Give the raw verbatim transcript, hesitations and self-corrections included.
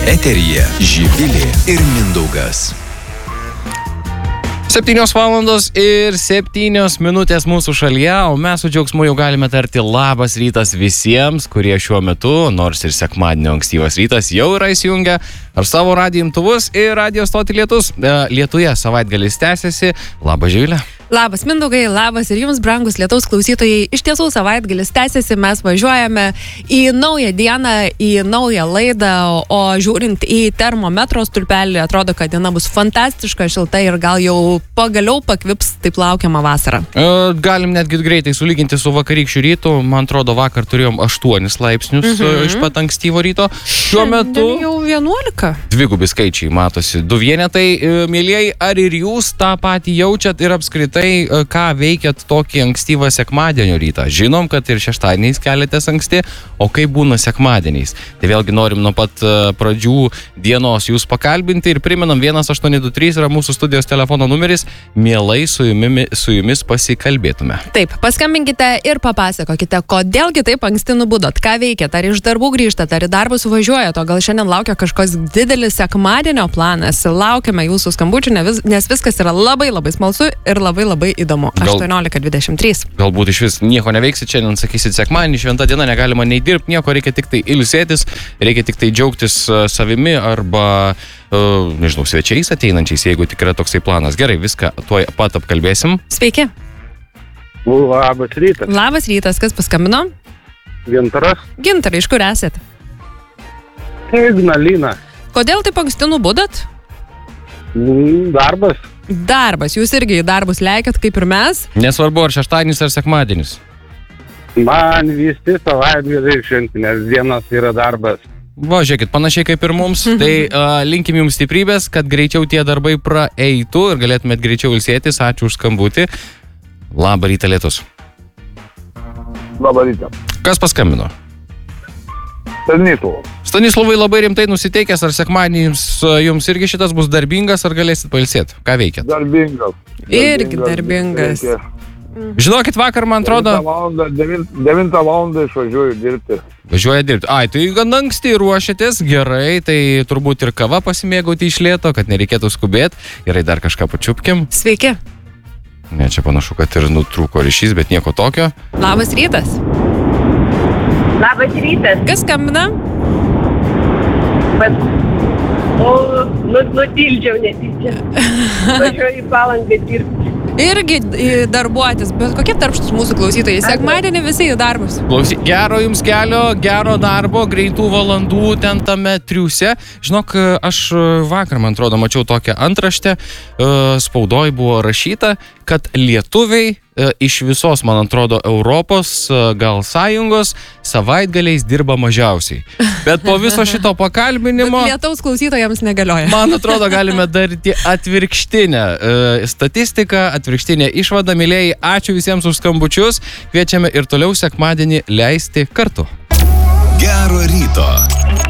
Eteryje Živilė ir Mindaugas. Septynios valandos ir septynios minutės mūsų šalyje, o mes su džiaugsmu jau galime tarti labas rytas visiems, kurie šiuo metu, nors ir sekmadienio ankstyvas rytas, jau yra įsijungę ar savo radijo imtuvus ir radijo stotį Lietus. Lietuje savaitgalis tęsiasi. Labas, Živilė. Labas, Mindaugai, labas ir jums, brangus Lietaus klausytojai. Iš tiesų, savaitgalis tęsiasi, mes važiuojame į naują dieną, į naują laidą, o žiūrint į termometro stulpelį, atrodo, kad diena bus fantastiška, šilta ir gal jau pagaliau pakvips taip laukiamą vasarą. E, galim netgi greitai sulyginti su vakarykščiu rytu. Man atrodo, vakar turėjom aštuonis laipsnius mhm. iš pat ankstyvo ryto. Šiuo metu jau vienuolika. Dvigubi skaičiai matosi. Du vienetai, mielieji, ar ir jūs tą patį jaučiat ir apskritai tai, ką veikiat tokį ankstyvą sekmadienio rytą? Žinom, kad ir šeštadieniais keliatės anksti, o kaip būna sekmadieniais? Tai vėlgi norim nuo pat pradžių dienos jūs pakalbinti ir priminam, vienas aštuoni du trys yra mūsų studijos telefono numeris, mielai su jumis, su jumis pasikalbėtume. Taip, paskambinkite ir papasakokite, kodėlgi taip anksti nubudot, ką veikiat, ar iš darbų grįžtat, ar į darbus važiuojat, o gal šiandien laukia kažkoks didelis sekmadienio planas. Laukiame jūsų skambučių, nes viskas yra labai labai smalsu ir labai labai įdomu. aštuoniolika dvidešimt trys. Galbūt iš vis nieko neveiksit šiandien, sakysit, sekmadienį, šventa diena, negalima nei dirbti, nieko, reikia tik tai ilsėtis, reikia tik tai džiaugtis savimi arba, uh, nežinau, svečiais ateinančiais, jeigu tik yra toksai planas. Gerai, viską tuoj pat apkalbėsim. Sveiki. Labas rytas. Labas rytas, kas paskambino? Gintaras. Gintarai, iš kur esat? Ignalina. Kodėl taip anksti nubudot? Darbas. Darbas. Jūs irgi į darbus leikiat, kaip ir mes? Nesvarbu, ar šeštadienis, ar sekmadienis. Man visi savaitgaliai šventinės dienos yra darbas. Va, žiūrėkit, panašiai kaip ir mums. Tai uh, linkim jums stiprybės, kad greičiau tie darbai praeitų ir galėtumėt greičiau ilsėtis. Ačiū už skambutį. Labą rytą, Lietus. Labą rytą. Kas paskambino? Stanislovas. Stanislovai, labai rimtai nusiteikęs, ar sekmadienį jums, jums irgi šitas bus darbingas, ar galėsit pailsėti? Ką veikiat? Darbingas. Irgi darbingas. Žinokit, vakar, man atrodo... devintą valandą išvažiuoju dirbti. Važiuoja dirbti. Ai, tai gan anksti ruošiatės, gerai, tai turbūt ir kava pasimėgauti iš lėto, kad nereikėtų skubėti. Gerai, dar kažką pačiupkim. Sveiki. Ne, čia panašu, kad ir nutrūko ryšys, bet nieko tokio. Labas rytas. Labas rytas. Kas skambina? Bet, o, nu, nutildžiau netyčia. Važiuoju į Palangą dirbti. Irgi darbuotis, bet kokie tarpštus mūsų klausytojai. Sekmadienį visi į darbus. Klausy, gero jums kelio, gero darbo, greitų valandų ten tame triūse. Žinok, aš vakar, man atrodo, mačiau tokią antraštę, spaudoj buvo rašyta, kad lietuviai iš visos, man atrodo, Europos, gal sąjungos, savaitgaliais dirba mažiausiai. Bet po viso šito pakalbinimo... Lietaus klausytojams negalioja. Man atrodo, galime daryti atvirkštinę statistiką, atvirkštinę išvadą. Mylėjai, ačiū visiems už skambučius. Kviečiame ir toliau sekmadienį leisti kartu. Gero ryto.